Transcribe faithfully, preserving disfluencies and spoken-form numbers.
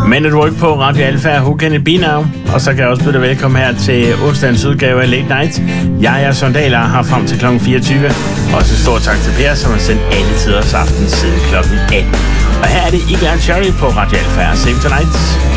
Men at work på Radio Alfa, Who Can It Be Now? Og så kan jeg også byde dig velkommen her til onsdagens udgave af Late Night. Jeg er Sondaler har frem til klokken fireogtyve. Også stor tak til Per, som har sendt alle tiders aften siden klokken atten. Og her er det Eagle and Cherry på Radio Alfa. Save tonight.